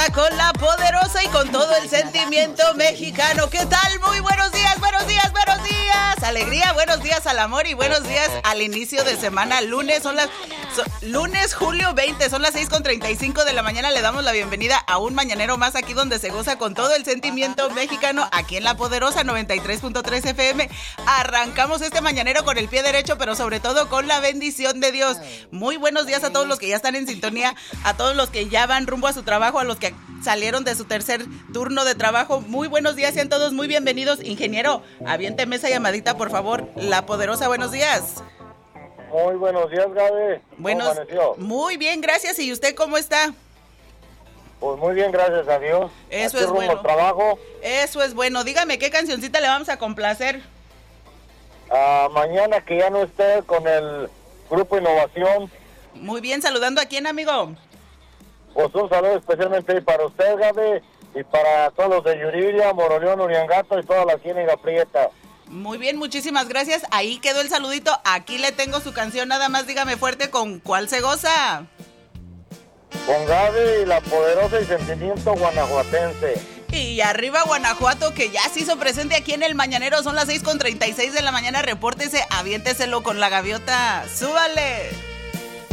mañana con la poderosa y con todo el sentimiento mexicano. ¿Qué tal? Muy buenos días, buenos días, buenos días. Alegría, buenos días al amor y buenos días al inicio de semana. Lunes, lunes julio 20, son las 6:35 de la mañana. Le damos la bienvenida a un mañanero más aquí donde se goza con todo el sentimiento mexicano, aquí en la poderosa 93.3 FM. Arrancamos este mañanero con el pie derecho, pero sobre todo con la bendición de Dios. Muy buenos días a todos los que ya están en sintonía, a todos los que ya van rumbo a su trabajo, a los que salieron de su tercer turno de trabajo. Muy buenos días, sean todos muy bienvenidos. Ingeniero, aviénteme esa llamadita, por favor. La poderosa, buenos días. Muy buenos días, Gaby. Buenos, ¿cómo amaneció? Muy bien, gracias. ¿Y usted cómo está? Pues muy bien, gracias a Dios. Eso aquí es rumbo bueno. al trabajo. Eso es bueno. Dígame, ¿qué cancioncita le vamos a complacer? Mañana que ya no esté con el Grupo Innovación. Muy bien, saludando a quién, amigo. Pues un saludo especialmente para usted, Gaby, y para todos los de Yuriria, Moroleón, Uriangato y toda la Ciénaga Prieta. Muy bien, muchísimas gracias. Ahí quedó el saludito. Aquí le tengo su canción, nada más dígame fuerte con cuál se goza. Con Gaby, la poderosa y sentimiento guanajuatense. Y arriba Guanajuato, que ya se hizo presente aquí en el mañanero. Son las 6:36 de la mañana. Repórtese, aviénteselo con la gaviota. ¡Súbale!